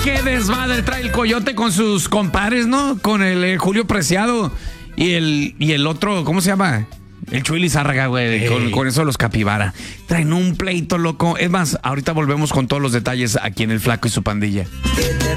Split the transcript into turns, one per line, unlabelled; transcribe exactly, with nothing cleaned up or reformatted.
qué desmadre trae el Coyote con sus compadres, ¿no? Con el eh, Julio Preciado y el, y el otro, ¿cómo se llama? El Chuy Lizárraga, güey, hey. con, con eso los Capibara. Traen un pleito, loco. Es más, ahorita volvemos con todos los detalles aquí en El Flaco y su pandilla.